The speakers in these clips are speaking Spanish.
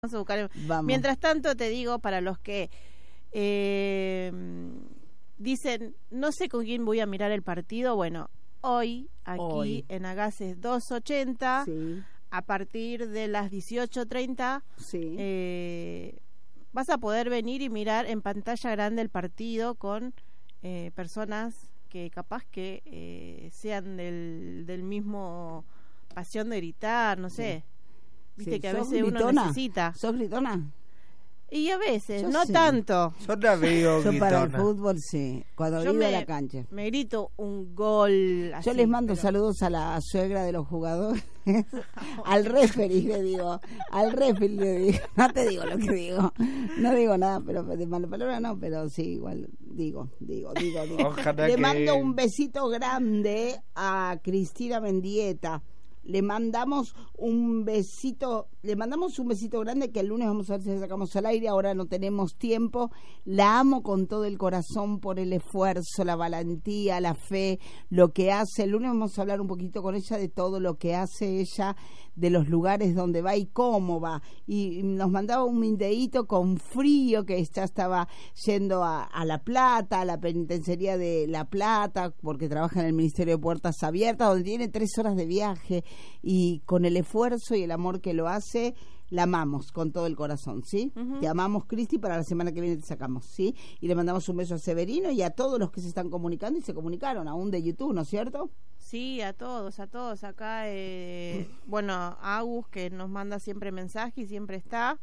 Vamos a buscar. Vamos. Mientras tanto, te digo, para los que dicen, no sé con quién voy a mirar el partido, bueno, hoy, aquí en Agases 280, sí, a partir de las 18:30, sí, vas a poder venir y mirar en pantalla grande el partido con personas que capaz que sean del mismo pasión de gritar, no sé. Viste que a veces uno necesita. ¿Sos gritona? Y a veces, Yo no sí. tanto. Yo la veo Yo para el gritona. fútbol sí, cuando Yo vivo a la cancha. me grito un gol así, Yo les mando pero... saludos a la suegra de los jugadores, al referee le digo, no te digo lo que digo, no digo nada, pero de mala palabra no, pero sí, igual digo. Ojalá Le que... mando un besito grande a Cristina Mendieta. Le mandamos un besito grande que el lunes vamos a ver si le sacamos al aire, ahora no tenemos tiempo. La amo con todo el corazón por el esfuerzo, la valentía, la fe, lo que hace. El lunes vamos a hablar un poquito con ella de todo lo que hace ella, de los lugares donde va y cómo va. Y nos mandaba un videíto con frío que ya estaba yendo a La Plata, a la penitenciaría de La Plata, porque trabaja en el Ministerio de Puertas Abiertas, donde tiene 3 horas de viaje. Y con el esfuerzo y el amor que lo hace, la amamos con todo el corazón, ¿sí? Uh-huh. Te amamos, Cristi, para la semana que viene te sacamos, ¿sí? Y le mandamos un beso a Severino y a todos los que se están comunicando y se comunicaron, aún de YouTube, ¿no es cierto? Sí, a todos. Acá, bueno, Agus, que nos manda siempre mensajes y siempre está,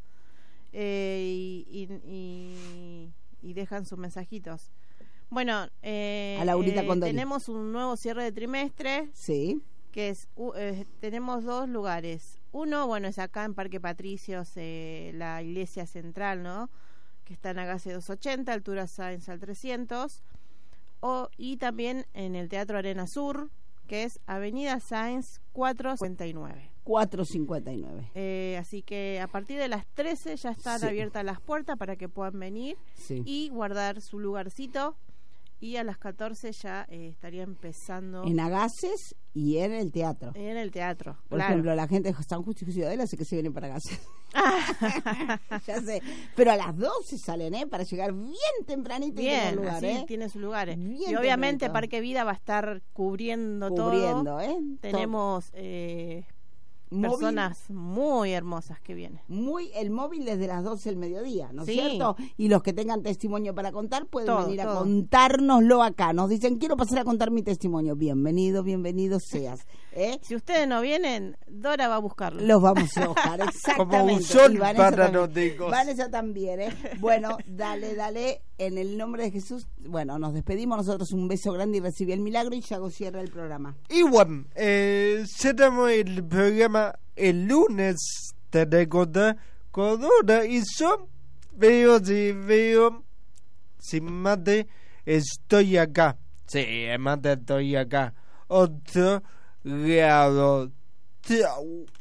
y dejan sus mensajitos. Bueno, a Laurita Condori. Tenemos un nuevo cierre de trimestre. Sí. Que es tenemos 2 lugares. Uno, bueno, es acá en Parque Patricios, la iglesia central, ¿no? Que está en Agases 280, altura Sáenz al 300. Y también en el Teatro Arena Sur, que es Avenida Sáenz 459. 459. Así que a partir de las 13 ya están abiertas las puertas para que puedan venir y guardar su lugarcito. Y a las 14 ya estaría empezando. En Agases y en el teatro. En el teatro. Por claro. ejemplo, la gente de San Justo y Ciudadela sé que se vienen para Agases. Ya sé. Pero a las 12 salen, para llegar bien tempranito. Bien, en el lugar, así tiene su lugar. Bien y obviamente tempranito. Parque Vida va a estar cubriendo todo. Tenemos personas muy hermosas que vienen. El móvil desde las 12 del mediodía, ¿no es Sí. cierto? Y los que tengan testimonio para contar pueden venir a contárnoslo acá. Nos dicen, quiero pasar a contar mi testimonio. Bienvenido seas. Si ustedes no vienen, Dora va a buscarlos. Los vamos a buscar, exactamente. Como un sol Y para los ticos. Vanessa también, Bueno, dale, en el nombre de Jesús. Bueno, nos despedimos nosotros, un beso grande y recibí el milagro y Yago cierra el programa. Y bueno, cerramos el programa el lunes, te recuerdo, con Dora y yo veo, sin mate, estoy acá. Sí, mate, estoy acá. Otro grado. Chao.